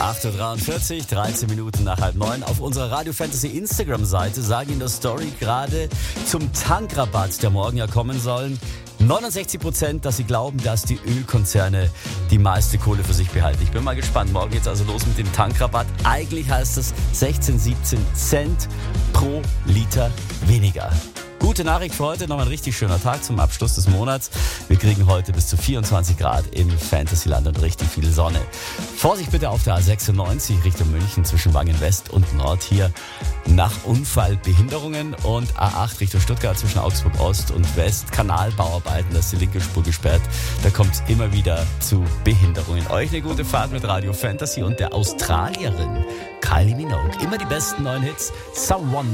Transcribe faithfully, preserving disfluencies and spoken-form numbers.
acht Uhr dreiundvierzig, dreizehn Minuten nach halb neun. Auf unserer Radio Fantasy Instagram-Seite sagen in der Story gerade zum Tankrabatt, der morgen ja kommen sollen, neunundsechzig Prozent, dass sie glauben, dass die Ölkonzerne die meiste Kohle für sich behalten. Ich bin mal gespannt. Morgen geht's also los mit dem Tankrabatt. Eigentlich heißt es sechzehn, siebzehn Cent pro Liter weniger. Gute Nachricht für heute, nochmal ein richtig schöner Tag zum Abschluss des Monats. Wir kriegen heute bis zu vierundzwanzig Grad im Fantasyland und richtig viel Sonne. Vorsicht bitte auf der A sechsundneunzig Richtung München zwischen Wangen West und Nord hier nach Unfallbehinderungen und A acht Richtung Stuttgart zwischen Augsburg Ost und West. Kanalbauarbeiten, da ist die linke Spur gesperrt. Da kommt es immer wieder zu Behinderungen. Euch eine gute Fahrt mit Radio Fantasy und der Australierin Kylie Minogue. Immer die besten neuen Hits. Someone